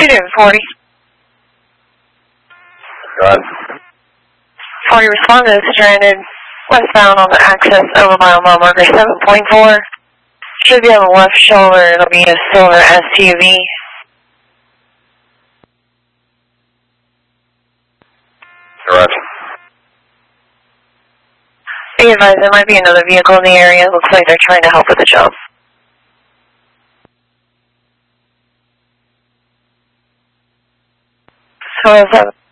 doing, 40? Go ahead. 40 responded, stranded westbound on the access over mile marker 7.4. Should be on the left shoulder. It'll be a silver SUV. Correct. Be advised, there might be another vehicle in the area. It looks like they're trying to help with the job. So is that